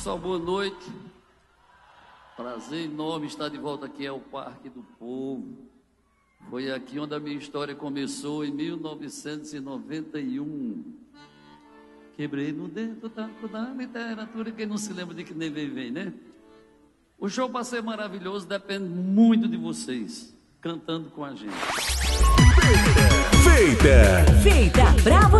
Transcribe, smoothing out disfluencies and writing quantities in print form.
pessoal, boa noite. Prazer enorme estar de volta aqui ao Parque do Povo. Foi aqui onde a minha história começou em 1991. Quebrei no dedo da literatura, quem não se lembra de que nem vem, né? O show para ser maravilhoso depende muito de vocês, cantando com a gente. Feita pra